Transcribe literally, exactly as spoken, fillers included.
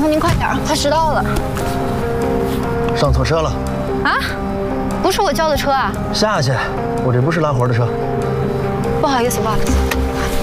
后您快点，快迟到了。 上错车了。 啊？不是我叫的车啊？ 下去，我这不是拉活的车。 不好意思，不好意思。